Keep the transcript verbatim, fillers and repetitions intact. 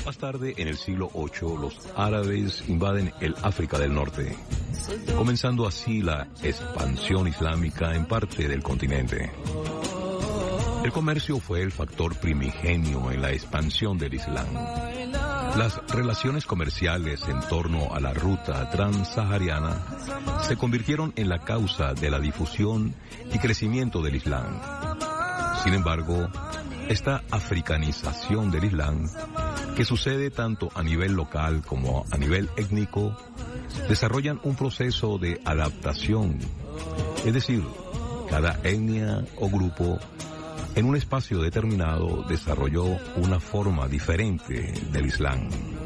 Más tarde, en el siglo octavo, los árabes invaden el África del Norte, comenzando así la expansión islámica en parte del continente. El comercio fue el factor primigenio en la expansión del Islam. Las relaciones comerciales en torno a la ruta transsahariana se convirtieron en la causa de la difusión y crecimiento del Islam. Sin embargo, esta africanización del Islam, que sucede tanto a nivel local como a nivel étnico, desarrollan un proceso de adaptación, es decir, cada etnia o grupo en un espacio determinado desarrolló una forma diferente del Islam.